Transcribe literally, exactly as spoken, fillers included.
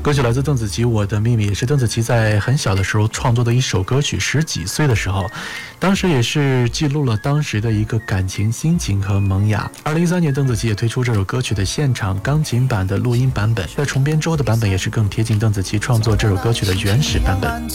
歌曲来自邓紫棋《我的秘密》，也是邓紫棋在很小的时候创作的一首歌曲，十几岁的时候，当时也是记录了当时的一个感情心情和萌芽。二零一三年，邓紫棋也推出这首歌曲的现场钢琴版的录音版本，在重编之后的版本也是更贴近邓紫棋创作这首歌曲的原始版本。